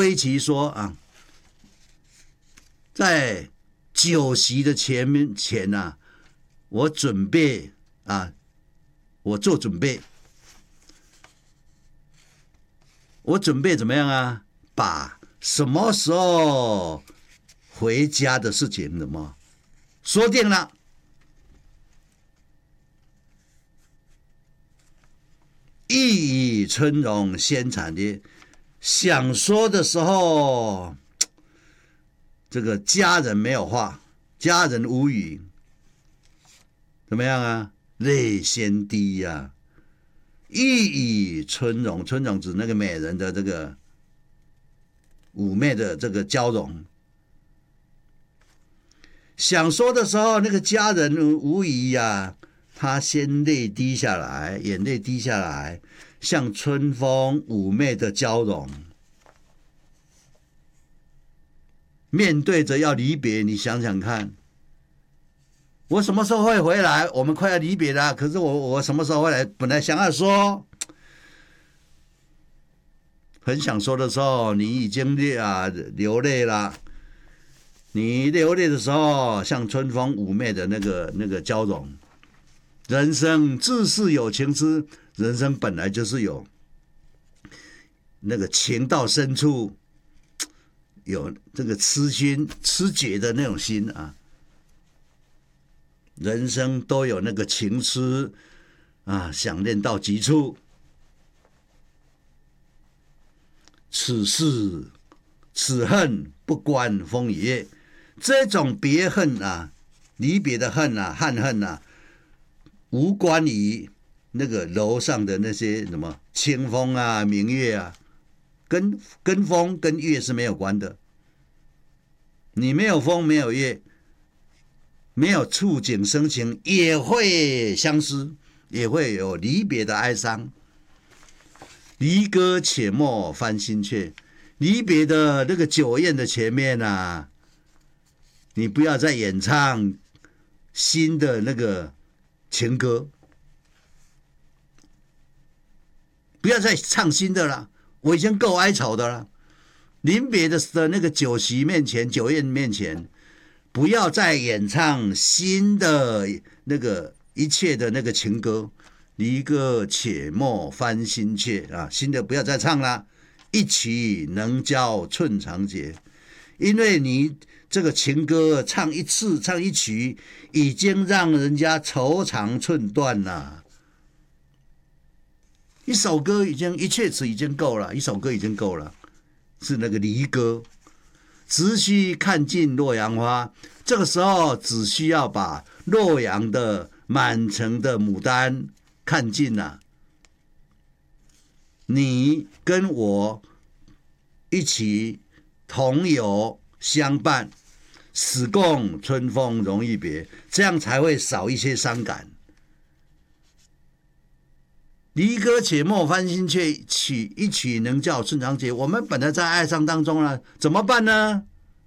归期说啊，在酒席的前啊，我准备啊，我做准备，我准备怎么样啊？把什么时候回家的事情怎么说定了？意以春荣先产业，想说的时候，这个家人没有话，家人无语，怎么样啊？泪先滴呀、意以春荣，春荣指那个美人的这个妩媚的这个娇容。想说的时候，那个家人无疑呀，他先泪滴下来，眼泪滴下来，像春风妩媚的娇容。面对着要离别，你想想看，我什么时候会回来？我们快要离别了，可是我什么时候会来？本来想要说，很想说的时候，你已经流泪了。你流泪的时候，像春风妩媚的那个娇容。人生自是有情痴，人生本来就是有那个情到深处，有这个痴心痴结的那种心啊。人生都有那个情痴啊，想念到极处。此事此恨不关风雨夜，这种别恨啊，离别的恨啊，憾恨啊，无关于那个楼上的那些什么清风啊、明月啊，跟风跟月是没有关的。你没有风，没有月，没有触景生情，也会相思，也会有离别的哀伤。离歌且莫翻新阙，离别的那个酒宴的前面啊，你不要再演唱新的那个情歌，不要再唱新的了，我已经够哀愁的了。临别的那个酒席面前、酒宴面前，不要再演唱新的那个一切的那个情歌。离歌且莫翻新阙啊，新的不要再唱了。一曲能教寸长节，因为你这个情歌唱一次、唱一曲，已经让人家愁肠寸断了。一首歌已经一阙词已经够了，一首歌已经够了，是那个离歌。只需看尽洛阳花，这个时候只需要把洛阳的满城的牡丹看尽了，你跟我一起同游相伴，死共春风容易别，这样才会少一些伤感。离歌且莫翻新阙，一曲能教寸长节。我们本来在哀伤当中了，怎么办呢？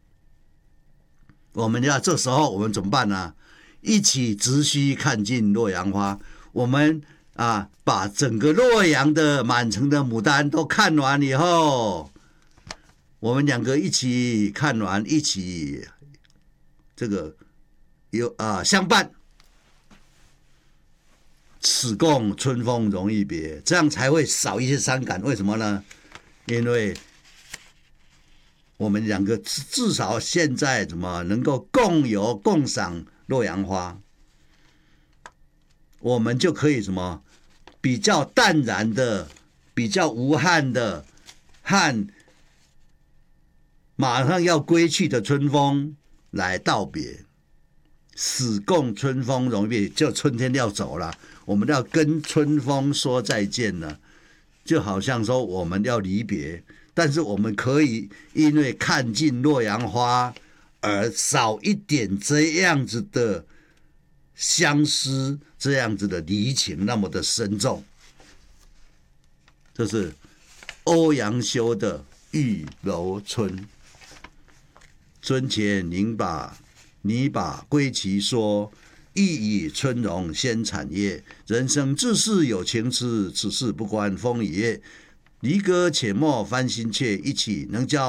我们要这时候我们怎么办呢？一起只需看尽洛阳花。我们啊，把整个洛阳的满城的牡丹都看完以后，我们两个一起看完，一起这个相伴。此共春风容易别，这样才会少一些伤感。为什么呢？因为我们两个至少现在怎么能够共游共赏洛阳花，我们就可以什么比较淡然的、比较无憾的，和马上要归去的春风来道别。死共春风容易别，就春天要走了，我们要跟春风说再见了，就好像说我们要离别，但是我们可以因为看尽洛阳花而少一点这样子的相思，这样子的离情那么的深重。这是欧阳修的《玉楼春》。春前你把归期说，意以春荣先产业。人生自是有情痴，此事不关风雨夜。离歌且莫翻新阙，一曲能教